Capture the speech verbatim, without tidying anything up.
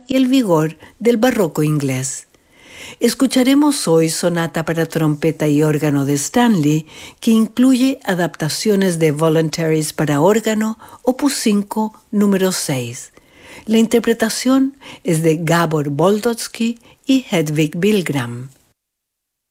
y el vigor del barroco inglés. Escucharemos hoy sonata para trompeta y órgano de Stanley, que incluye adaptaciones de Voluntaries para órgano, opus cinco, número seis. La interpretación es de Gábor Boldotsky y Hedvig Billgram.